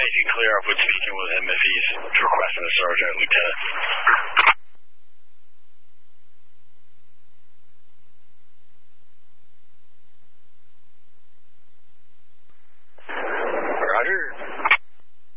you can clear up with speaking with him if he's requesting a sergeant, lieutenant.